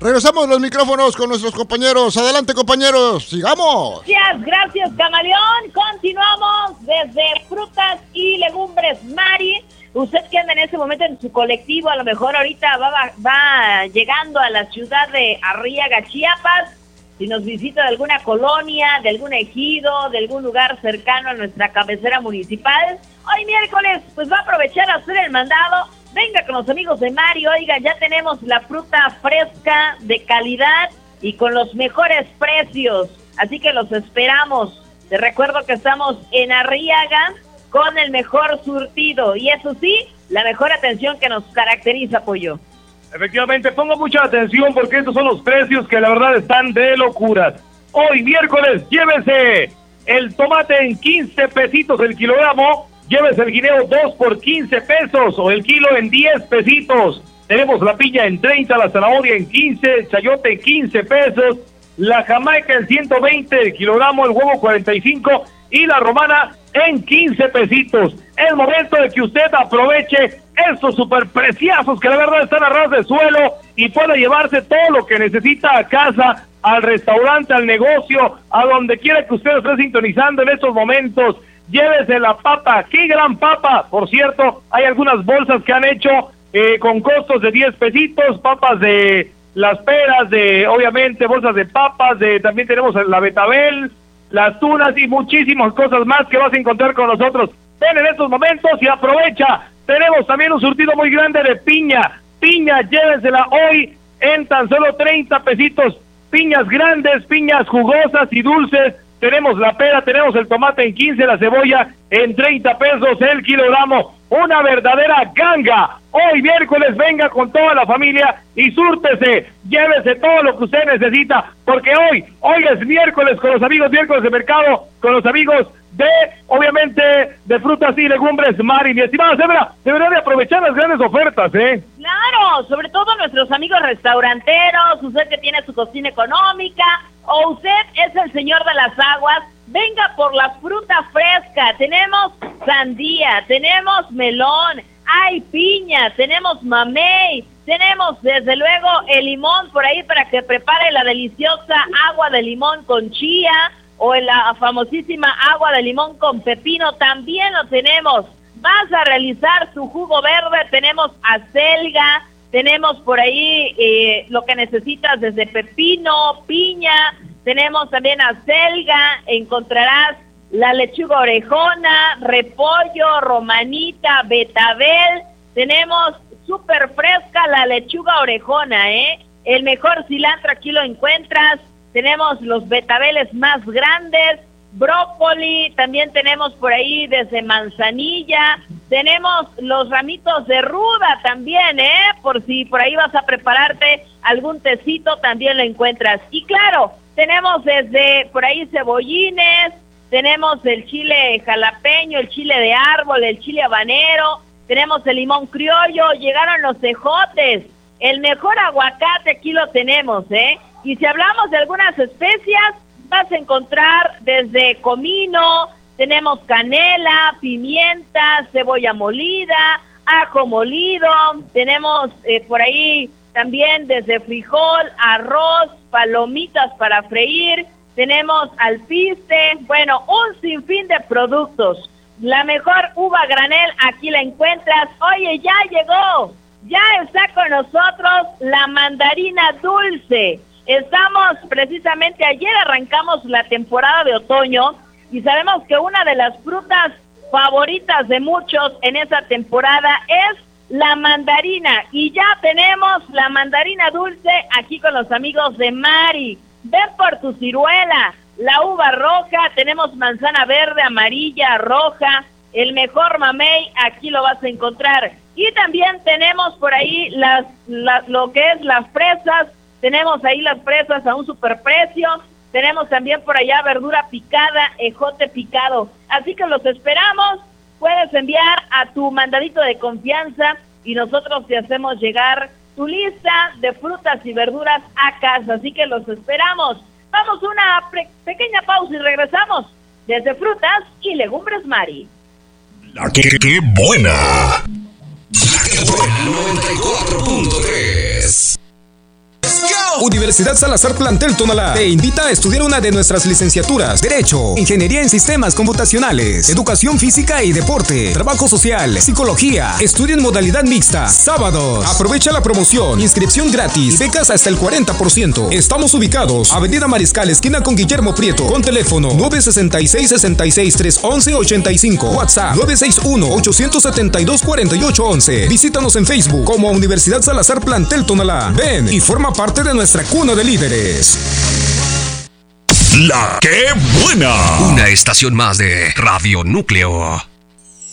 Regresamos los micrófonos con nuestros compañeros. Adelante, compañeros, sigamos. Gracias, Camaleón. Continuamos desde Frutas y Legumbres Mari. Usted que anda en ese momento en su colectivo, a lo mejor ahorita va llegando a la ciudad de Arriaga, Chiapas. Si nos visita de alguna colonia, de algún ejido, de algún lugar cercano a nuestra cabecera municipal, hoy miércoles, pues va a aprovechar a hacer el mandado. Venga con los amigos de Mari, oiga, ya tenemos la fruta fresca, de calidad y con los mejores precios. Así que los esperamos. Te recuerdo que estamos en Arriaga con el mejor surtido y eso sí, la mejor atención que nos caracteriza, Pollo. Efectivamente, pongo mucha atención porque estos son los precios que la verdad están de locuras. Hoy miércoles, llévese el tomate en 15 pesitos el kilogramo, llévese el guineo 2 por 15 pesos o el kilo en 10 pesitos. Tenemos la piña en 30, la zanahoria en 15, el chayote en 15 pesos, la jamaica en 120 el kilogramo, el huevo 45 y la romana en 15 pesitos. Es momento de que usted aproveche estos superpreciazos que la verdad están a ras de suelo y pueda llevarse todo lo que necesita a casa, al restaurante, al negocio, a donde quiera que usted esté sintonizando en estos momentos. Llévese la papa, qué gran papa. Por cierto, hay algunas bolsas que han hecho con costos de 10 pesitos, papas de las peras, de obviamente bolsas de papas, también tenemos la betabel, las tunas y muchísimas cosas más que vas a encontrar con nosotros. Ven en estos momentos y aprovecha. Tenemos también un surtido muy grande de piña. Piña, llévensela hoy en tan solo 30 pesitos. Piñas grandes, piñas jugosas y dulces. Tenemos la pera, tenemos el tomate en 15, la cebolla en 30 pesos el kilogramo. Una verdadera ganga. Hoy miércoles venga con toda la familia y súrtese. Llévese todo lo que usted necesita, porque hoy es miércoles con los amigos miércoles de mercado, con los amigos de, obviamente, de Frutas y Legumbres Mari. Mi estimada Sebra, debería de aprovechar las grandes ofertas, Claro, sobre todo nuestros amigos restauranteros, usted que tiene su cocina económica, o usted es el señor de las aguas, venga por la fruta fresca. Tenemos sandía, tenemos melón, hay piña, tenemos mamey, tenemos desde luego el limón por ahí para que prepare la deliciosa agua de limón con chía o la famosísima agua de limón con pepino, también lo tenemos. Vas a realizar tu jugo verde, tenemos acelga, tenemos por ahí lo que necesitas desde pepino, piña, tenemos también acelga, encontrarás la lechuga orejona, repollo, romanita, betabel, tenemos súper fresca la lechuga orejona, el mejor cilantro aquí lo encuentras, tenemos los betabeles más grandes, brócoli, también tenemos por ahí desde manzanilla, tenemos los ramitos de ruda también, por si por ahí vas a prepararte algún tecito, también lo encuentras. Y claro, tenemos desde por ahí cebollines, tenemos el chile jalapeño, el chile de árbol, el chile habanero, tenemos el limón criollo, llegaron los ejotes, el mejor aguacate aquí lo tenemos, Y si hablamos de algunas especias, vas a encontrar desde comino, tenemos canela, pimienta, cebolla molida, ajo molido, tenemos por ahí también desde frijol, arroz, palomitas para freír, tenemos alpiste, bueno, un sinfín de productos. La mejor uva granel aquí la encuentras. Oye, ya llegó, ya está con nosotros la mandarina dulce. Estamos precisamente, ayer arrancamos la temporada de otoño y sabemos que una de las frutas favoritas de muchos en esa temporada es la mandarina y ya tenemos la mandarina dulce aquí con los amigos de Mari. Ven por tu ciruela, la uva roja, tenemos manzana verde, amarilla, roja, el mejor mamey aquí lo vas a encontrar. Y también tenemos por ahí lo que es las fresas. Tenemos ahí las fresas a un superprecio. Tenemos también por allá verdura picada, ejote picado. Así que los esperamos. Puedes enviar a tu mandadito de confianza y nosotros te hacemos llegar tu lista de frutas y verduras a casa. Así que los esperamos. Vamos a una pequeña pausa y regresamos desde Frutas y Legumbres Mari. La que buena. La que buena 94.3. Let's go. Universidad Salazar Plantel Tonalá te invita a estudiar una de nuestras licenciaturas: Derecho, Ingeniería en Sistemas Computacionales, Educación Física y Deporte, Trabajo Social, Psicología. Estudia en modalidad mixta. Sábados. Aprovecha la promoción. Inscripción gratis. Becas hasta el 40%. Estamos ubicados Avenida Mariscal, esquina con Guillermo Prieto, con teléfono 966-66-311-85. WhatsApp 961-872-4811. Visítanos en Facebook como Universidad Salazar Plantel Tonalá. Ven y forma parte de nuestra cuna de líderes. La que buena. Una estación más de Radio Núcleo.